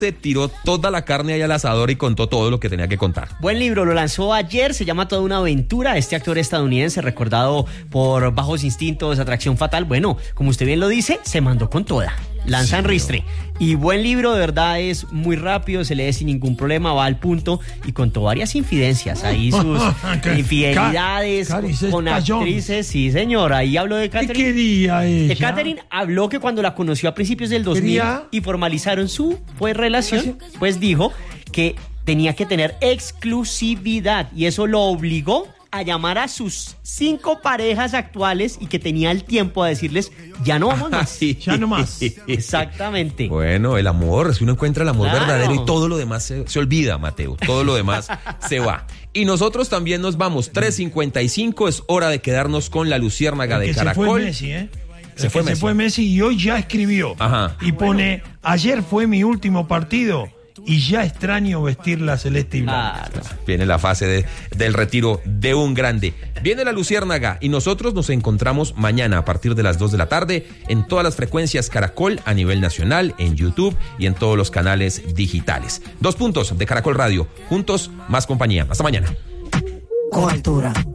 se tiró toda la carne ahí al asador y contó todo lo que tenía que contar. Buen libro, lo lanzó ayer, se llama Toda una aventura. Este actor estadounidense, recordado por Bajos Instintos, Atracción Fatal, bueno, como usted bien lo dice, se mandó con toda. Lanza en ristre. Y buen libro, de verdad, es muy rápido, se lee sin ningún problema, va al punto y contó varias infidencias. Ahí sus infidelidades con actrices. Sí, señor, ahí habló de Catherine. ¿Qué quería ella? Catherine habló que cuando la conoció a principios del 2000 y formalizaron su relación, pues dijo que tenía que tener exclusividad y eso lo obligó a llamar a sus 5 parejas actuales y que tenía el tiempo a decirles, ya no vamos más. Ya no más. Exactamente. Bueno, el amor, si uno encuentra el amor verdadero y todo lo demás se olvida, Mateo, todo lo demás se va. Y nosotros también nos vamos, 3:55, es hora de quedarnos con la luciérnaga de Caracol. Se fue Messi, Se fue Messi y hoy ya escribió. Ajá. Y pone, ayer fue mi último partido y ya extraño vestir la celeste y blanca. Viene la fase del retiro de un grande. Viene la luciérnaga y nosotros nos encontramos mañana a partir de las 2 de la tarde en todas las frecuencias Caracol a nivel nacional, en YouTube y en todos los canales digitales. 2 puntos de Caracol Radio. Juntos, más compañía. Hasta mañana. Coaltura.